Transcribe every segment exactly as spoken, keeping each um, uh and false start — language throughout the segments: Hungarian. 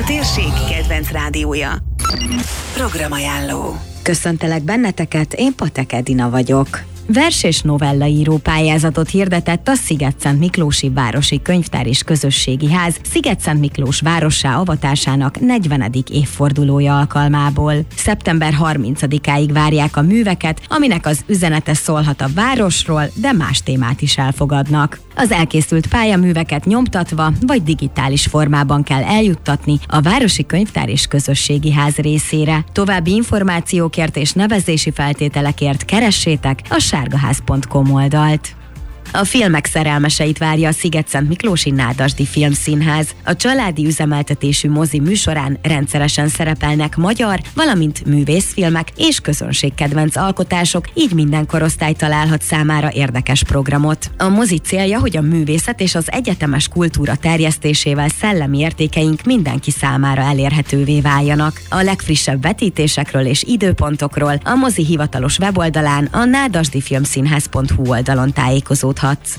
térség kedvenc rádiója. Programajánló. Köszöntelek benneteket, én Patek Edina vagyok. Vers- és novellaíró pályázatot hirdetett a Szigetszent Miklósi Városi Könyvtár és Közösségi Ház Szigetszent Miklós várossá avatásának negyvenedik évfordulója alkalmából. szeptember harmincadikáig várják a műveket, aminek az üzenete szólhat a városról, de más témát is elfogadnak. Az elkészült pályaműveket nyomtatva vagy digitális formában kell eljuttatni a Városi Könyvtár és Közösségi Ház részére. További információkért és nevezési feltételekért keressétek a sárgaház pont com oldalt. A filmek szerelmeseit várja a Szigetszent Miklósi Nádasdy Filmszínház. A családi üzemeltetésű mozi műsorán rendszeresen szerepelnek magyar, valamint művészfilmek és közönségkedvenc alkotások, így minden korosztály találhat számára érdekes programot. A mozi célja, hogy a művészet és az egyetemes kultúra terjesztésével szellemi értékeink mindenki számára elérhetővé váljanak. A legfrissebb vetítésekről és időpontokról a mozi hivatalos weboldalán, a nádasdyfilmszínház pont hu oldalon tájékozódhatsz.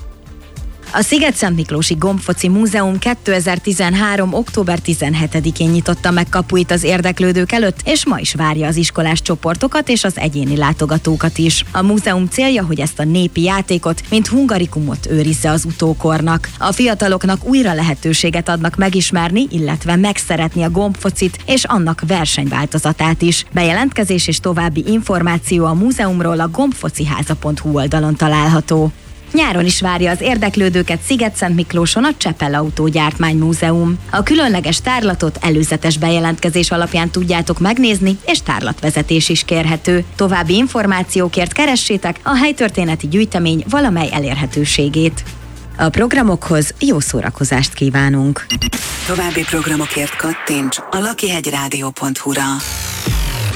A Szigetszent Miklósi Gombfoci Múzeum kétezer-tizenhárom. október tizenhetedikén nyitotta meg kapuit az érdeklődők előtt, és ma is várja az iskolás csoportokat és az egyéni látogatókat is. A múzeum célja, hogy ezt a népi játékot, mint hungarikumot őrizze az utókornak. A fiataloknak újra lehetőséget adnak megismerni, illetve megszeretni a gombfocit és annak versenyváltozatát is. Bejelentkezés és további információ a múzeumról a gombfociháza pont hu oldalon található. Nyáron is várja az érdeklődőket Szigetszent Miklóson a Csepel Autógyártmány Múzeum. A különleges tárlatot előzetes bejelentkezés alapján tudjátok megnézni, és tárlatvezetés is kérhető. További információkért keressétek a helytörténeti gyűjtemény valamely elérhetőségét. A programokhoz jó szórakozást kívánunk! További programokért kattints a lakihegyrádió pont hu-ra.